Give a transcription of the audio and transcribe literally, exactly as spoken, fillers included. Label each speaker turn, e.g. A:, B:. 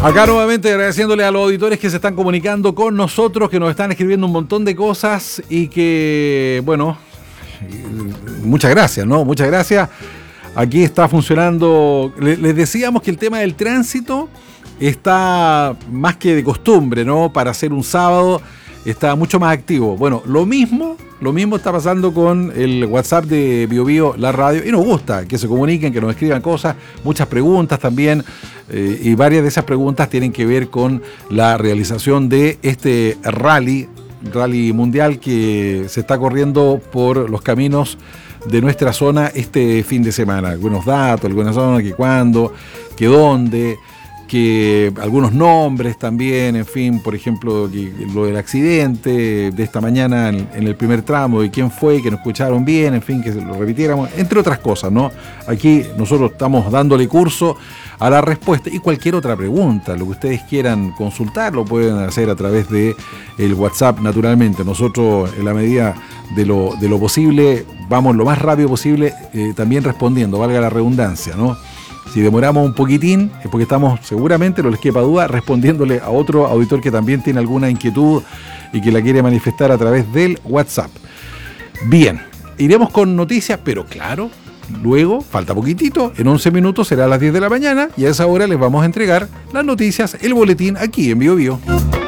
A: Acá nuevamente agradeciéndole a los auditores que se están comunicando con nosotros, que nos están escribiendo un montón de cosas y que, bueno, muchas gracias, ¿no? Muchas gracias. Aquí está funcionando. Les decíamos que el tema del tránsito está más que de costumbre, ¿no? Para hacer un sábado está mucho más activo. Bueno, lo mismo, lo mismo está pasando con el WhatsApp de Bio Bio, la radio, y nos gusta que se comuniquen, que nos escriban cosas, muchas preguntas también, eh, y varias de esas preguntas tienen que ver con la realización de este rally, rally mundial que se está corriendo por los caminos de nuestra zona este fin de semana. Algunos datos, algunas zonas, que cuándo, que dónde, que algunos nombres también, en fin, por ejemplo, que lo del accidente de esta mañana en, en el primer tramo, y quién fue, que nos escucharon bien, en fin, que lo repitiéramos, entre otras cosas, ¿no? Aquí nosotros estamos dándole curso a la respuesta y cualquier otra pregunta, lo que ustedes quieran consultar, lo pueden hacer a través de el WhatsApp, naturalmente. Nosotros, en la medida de lo, de lo posible, vamos lo más rápido posible, eh, también respondiendo, valga la redundancia, ¿no? Si demoramos un poquitín, es porque estamos seguramente, no les quepa duda, respondiéndole a otro auditor que también tiene alguna inquietud y que la quiere manifestar a través del WhatsApp. Bien, iremos con noticias, pero claro, luego, falta poquitito, en once minutos será a las diez de la mañana y a esa hora les vamos a entregar las noticias, el boletín aquí en Bio Bio.